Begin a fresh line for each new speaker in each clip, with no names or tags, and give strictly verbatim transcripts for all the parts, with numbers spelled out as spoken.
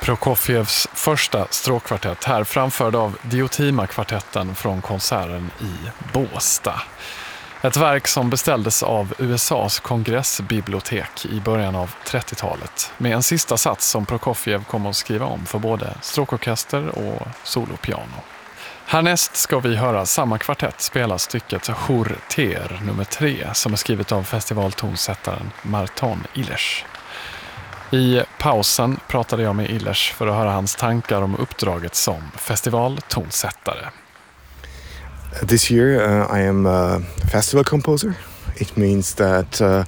Prokofjevs första stråkkvartett här framförd av Diotima-kvartetten från konserten i Båstad. Ett verk som beställdes av U S A:s kongressbibliotek i början av trettiotalet med en sista sats som Prokofjev kom att skriva om för både stråkorkester och solopiano. Härnäst ska vi höra samma kvartett spela stycket Hur ter nummer tre som är skrivet av festivaltonsättaren Marton Illes. I pausen pratade jag med Illes för att höra hans tankar om uppdraget som festivaltonsättare.
This year uh, I am a festival composer. It means that uh,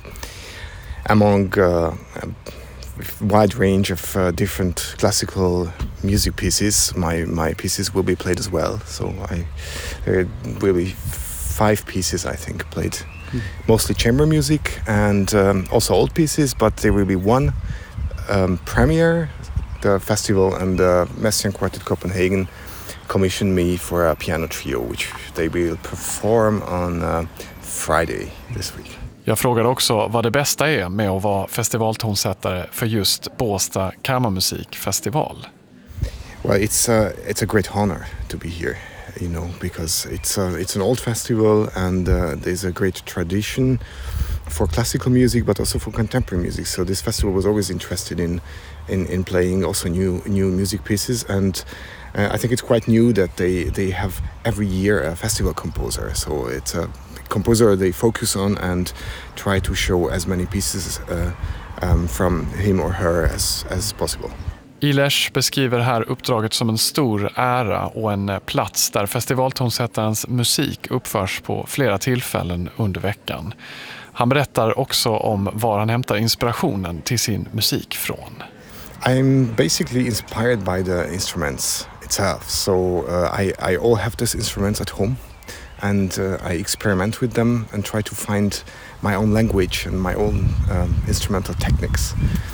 among uh, a wide range of uh, different classical music pieces, my, my pieces will be played as well. So I, there will be five pieces, I think, played. Mm. Mostly chamber music and um, also old pieces, but there will be one um, premiere. The festival and the Messiaen Quartet Copenhagen commissioned me for a piano trio, which they will perform on uh, Friday this week.
Jag frågade också vad det bästa är med att vara festivaltonsättare för just Båstad kammarmusikfestival.
Well, it's a, it's a great honor to be here, you know, because it's a, it's an old festival and uh, there's a great tradition for classical music, but also for contemporary music. So this festival was always interested in in, in playing also new new music pieces, and uh, I think it's quite new that they they have every year a festival composer. So it's a composer they focus on and try to show as many pieces uh, um, from him or her as as possible.
Illes beskriver här uppdraget som en stor ära och en plats där festivaltonsättarens musik uppförs på flera tillfällen under veckan. Han berättar också om var han hämtar inspirationen till sin musik från.
I'm basically inspired by the instruments itself. So uh, I, I all have these instruments at home and uh, I experiment with them and try to find my own language and my own um, instrumental techniques.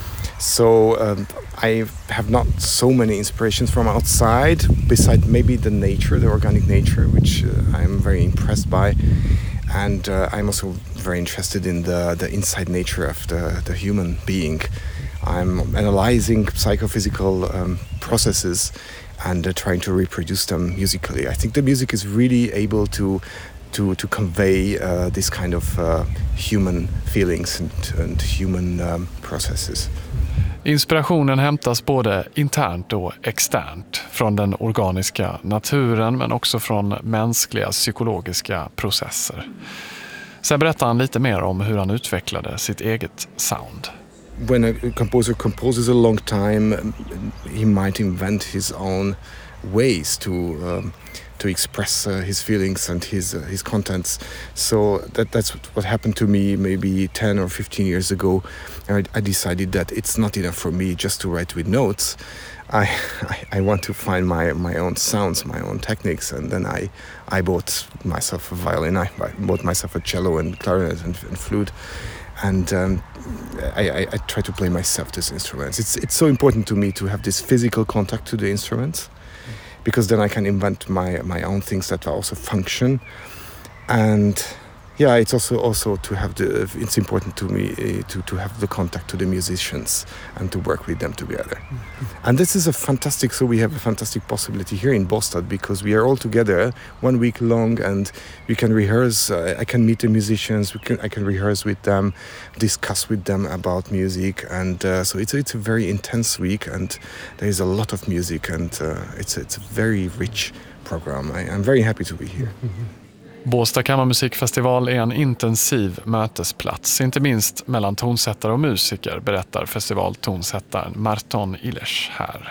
So um, I have not so many inspirations from outside, beside maybe the nature, the organic nature, which uh, I'm very impressed by. And uh, I'm also very interested in the, the inside nature of the, the human being. I'm analyzing psychophysical um, processes and uh, trying to reproduce them musically. I think the music is really able to to, to convey uh, this kind of uh, human feelings and, and human um, processes.
Inspirationen hämtas både internt och externt från den organiska naturen men också från mänskliga psykologiska processer. Sen berättar han lite mer om hur han utvecklade sitt eget sound.
When a composer composes a long time, he might invent his own ways to um, to express uh, his feelings and his uh, his contents. So that that's what happened to me maybe ten or fifteen years ago. I, I decided that it's not enough for me just to write with notes. I, I I want to find my my own sounds, my own techniques, and then I I bought myself a violin. I, I bought myself a cello and clarinet and, and flute, and um, I, I I try to play myself these instruments. It's it's so important to me to have this physical contact to the instruments, because then I can invent my my own things that also function. And yeah, it's also also to have the it's important to me uh, to to have the contact to the musicians and to work with them together. Mm-hmm. And this is a fantastic so we have a fantastic possibility here in Båstad because we are all together one week long and we can rehearse. uh, I can meet the musicians, we can I can rehearse with them, discuss with them about music, and uh, so it's it's a very intense week and there is a lot of music and uh, it's it's a very rich program. I, I'm very happy to be here. Mm-hmm.
Båstad kammarmusikfestival är en intensiv mötesplats, inte minst mellan tonsättare och musiker, berättar festivaltonsättaren Marton Illes här.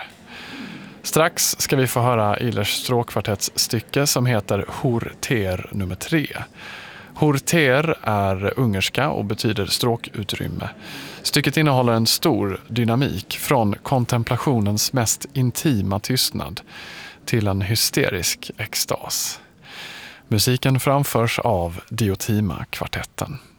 Strax ska vi få höra Illes stråkkvartetts stycke som heter Hur ter nummer tre. Hur ter är ungerska och betyder stråkutrymme. Stycket innehåller en stor dynamik från kontemplationens mest intima tystnad till en hysterisk extas. Musiken framförs av Diotima-kvartetten.